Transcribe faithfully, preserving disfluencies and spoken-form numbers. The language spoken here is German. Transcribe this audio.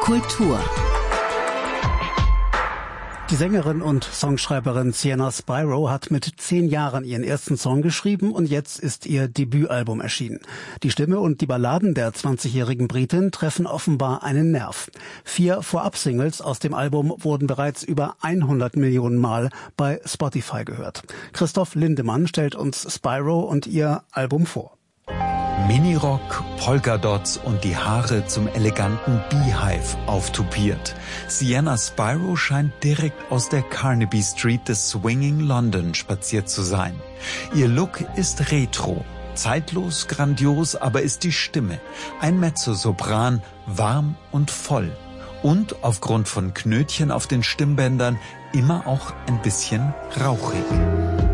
Kultur. Die Sängerin und Songschreiberin Sienna Spyro hat mit zehn Jahren ihren ersten Song geschrieben und jetzt ist ihr Debütalbum erschienen. Die Stimme und die Balladen der zwanzigjährigen Britin treffen offenbar einen Nerv. Vier Vorab-Singles aus dem Album wurden bereits über hundert Millionen Mal bei Spotify gehört. Christoph Lindemann stellt uns Spyro und ihr Album vor. Minirock, Polkadots und die Haare zum eleganten Beehive auftupiert. Sienna Spyro scheint direkt aus der Carnaby Street des Swinging London spaziert zu sein. Ihr Look ist retro, zeitlos, grandios, aber ist die Stimme. Ein Mezzosopran, warm und voll. Und aufgrund von Knötchen auf den Stimmbändern immer auch ein bisschen rauchig.